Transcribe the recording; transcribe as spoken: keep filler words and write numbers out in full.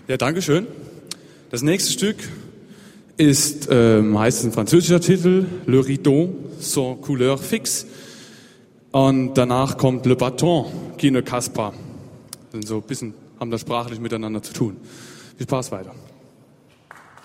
Ja, danke schön. Das nächste Stück ist äh, meistens ein französischer Titel, Le Rideau sans couleur fixe. Und danach kommt Le Bâton, qui ne casse pas. Also so ein bisschen haben das sprachlich miteinander zu tun. Viel Spaß weiter.